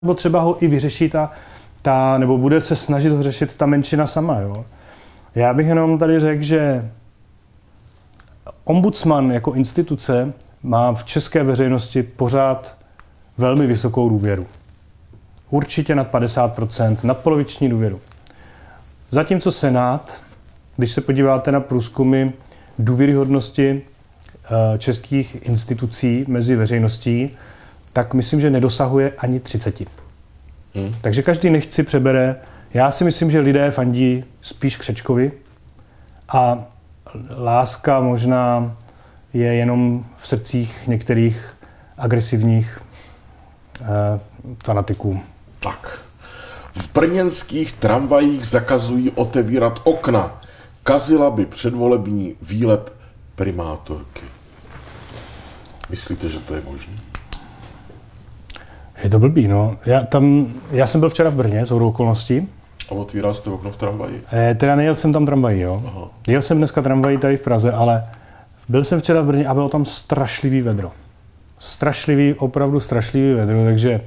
nebo třeba ho i vyřeší nebo bude se snažit ho řešit ta menšina sama. Jo? Já bych jenom tady řekl, že ombudsman jako instituce má v české veřejnosti pořád velmi vysokou důvěru. Určitě nad 50%, nadpoloviční důvěru. Zatímco Senát, když se podíváte na průzkumy důvěryhodnosti českých institucí mezi veřejností, tak myslím, že nedosahuje ani 30. Takže každý nechci přebere. Já si myslím, že lidé fandí spíš Křečkovi a láska možná je jenom v srdcích některých agresivních fanatiků. Tak. V brněnských tramvajích zakazují otevírat okna. Kazila by předvolební výlep primátorky. Myslíte, že to je možné? Je to blbý, no. Já jsem byl včera v Brně, shodou okolností. A otvíral jste okno v tramvaji? Teda nejel jsem tam tramvají, jo. Aha. Jel jsem dneska tramvají tady v Praze, ale byl jsem včera v Brně a bylo tam strašlivý vedro. Opravdu strašlivý vedro, takže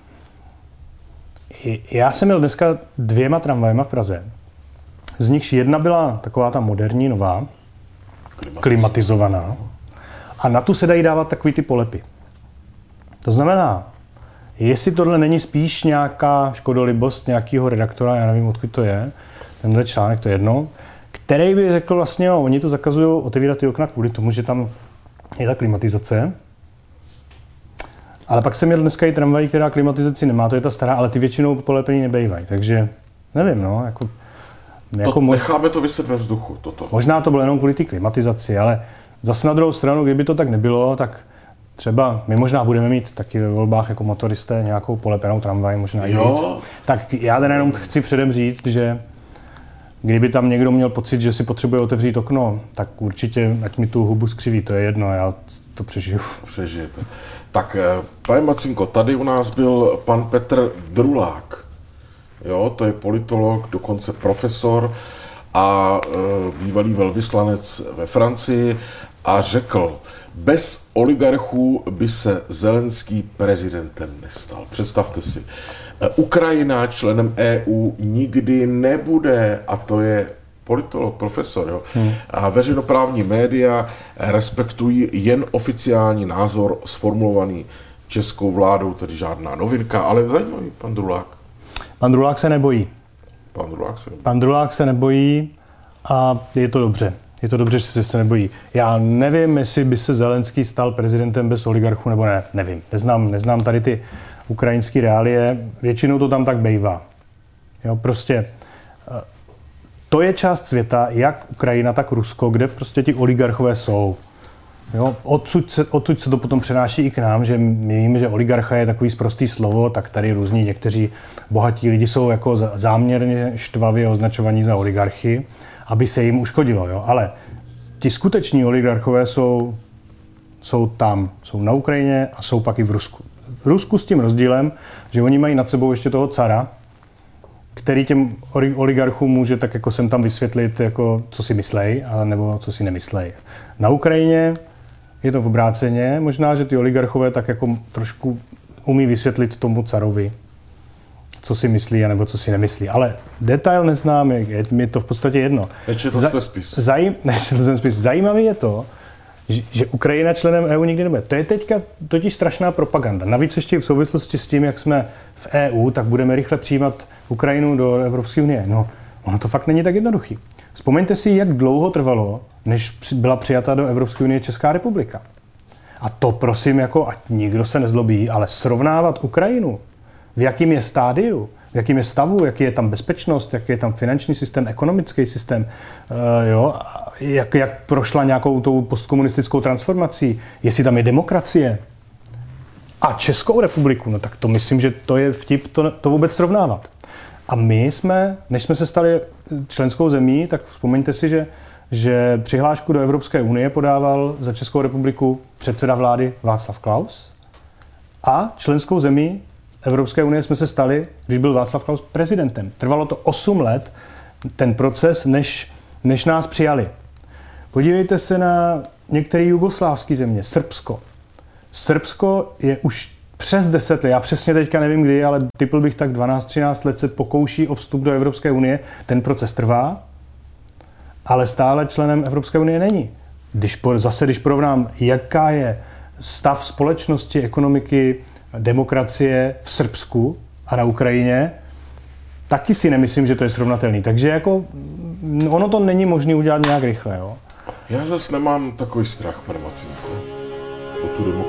já jsem jel dneska 2 tramvajema v Praze. Z nichž jedna byla taková ta moderní, nová, klimatizovaná. A na tu se dají dávat takový ty polepy. To znamená, jestli tohle není spíš nějaká škodolibost nějakého redaktora, já nevím, odkud to je, tenhle článek, to je jedno, který by řekl vlastně, jo, oni to zakazují otevírat ty okna kvůli tomu, že tam je ta klimatizace. Ale pak jsem měl dneska i tramvaj, která klimatizaci nemá, to je ta stará, ale ty většinou polepení nebejvají, takže nevím, no, necháme to vyset ve vzduchu, toto. Možná to bylo jenom kvůli té klimatizaci, ale zase na druhou stranu, kdyby to tak nebylo, tak třeba my možná budeme mít taky ve volbách jako motoristé nějakou polepenou tramvaj, možná i víc. Tak já teda jenom chci předem říct, že kdyby tam někdo měl pocit, že si potřebuje otevřít okno, tak určitě, ať mi tu hubu skřiví, to je jedno, já to přežiju. Přežijete. Tak, pane Macinko, tady u nás byl pan Petr Drulák. Jo, to je politolog, dokonce profesor a bývalý velvyslanec ve Francii a řekl, bez oligarchů by se Zelenský prezidentem nestal. Představte si, Ukrajina členem EU nikdy nebude, a to je politolog, profesor, jo. A veřejnoprávní média respektují jen oficiální názor sformulovaný českou vládou, tedy žádná novinka, ale zajímavý pan Drulák. Pan Drulák se nebojí. Pan Drulák se nebojí a je to dobře. Je to dobře, že se nebojí. Já nevím, jestli by se Zelenský stal prezidentem bez oligarchů nebo ne. Nevím. Neznám tady ty ukrajinské reálie. Většinou to tam tak bejvá. Jo, prostě to je část světa, jak Ukrajina, tak Rusko, kde prostě ti oligarchové jsou. Jo, odsud se to potom přenáší i k nám, že my víme, že oligarcha je takový sprostý slovo, tak tady různí někteří bohatí lidi jsou jako záměrně štvavě označovaní za oligarchy, aby se jim uškodilo. Jo? Ale ti skuteční oligarchové jsou tam, jsou na Ukrajině a jsou pak i v Rusku. V Rusku s tím rozdílem, že oni mají nad sebou ještě toho cara, který těm oligarchům může tak jako sem tam vysvětlit, jako, co si myslej, nebo co si nemyslej. Na Ukrajině je to v obráceně, možná, že ty oligarchové tak jako trošku umí vysvětlit tomu carovi, co si myslí, anebo co si nemyslí. Ale detail neznám, je mi to v podstatě jedno. Nečetl jste spis. Nečetl jsem spis. Zajímavé je to, že Ukrajina členem EU nikdy nebude. To je teďka totiž strašná propaganda. Navíc ještě v souvislosti s tím, jak jsme v EU, tak budeme rychle přijímat Ukrajinu do Evropské unie. No, ono to fakt není tak jednoduchý. Vzpomeňte si, jak dlouho trvalo, než byla přijata do Evropské unie Česká republika. A to prosím, jako ať nikdo se nezlobí, ale srovnávat Ukrajinu, v jakým je stádiu, v jakým je stavu, jaký je tam bezpečnost, jaký je tam finanční systém, ekonomický systém, jak prošla nějakou tou postkomunistickou transformací, jestli tam je demokracie. A Českou republiku, no tak to myslím, že to je vtip to vůbec srovnávat. A my jsme, než jsme se stali členskou zemí, tak vzpomeňte si, že přihlášku do Evropské unie podával za Českou republiku předseda vlády Václav Klaus a členskou zemí Evropské unie jsme se stali, když byl Václav Klaus prezidentem. Trvalo to 8 let, ten proces, než nás přijali. Podívejte se na některé jugoslávské země, Srbsko. Srbsko je už přes 10 let, já přesně teďka nevím kdy, ale typl bych tak 12-13 let se pokouší o vstup do Evropské unie. Ten proces trvá, ale stále členem Evropské unie není. Když porovnám, jaká je stav společnosti, ekonomiky, demokracie v Srbsku a na Ukrajině, taky si nemyslím, že to je srovnatelný. Takže jako ono to není možné udělat nějak rychle. Jo? Já zase nemám takový strach, pane Macinko, o tu demokracii.